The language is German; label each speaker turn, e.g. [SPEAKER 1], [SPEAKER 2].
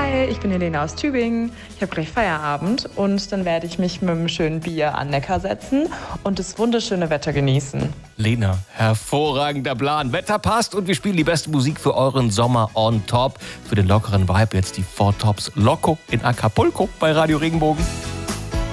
[SPEAKER 1] Hi, ich bin Helena aus Tübingen. Ich habe gleich Feierabend und dann werde ich mich mit einem schönen Bier an Neckar setzen und das wunderschöne Wetter genießen.
[SPEAKER 2] Lena, hervorragender Plan. Wetter passt und wir spielen die beste Musik für euren Sommer on top. Für den lockeren Vibe jetzt die Four Tops Loco in Acapulco bei Radio Regenbogen.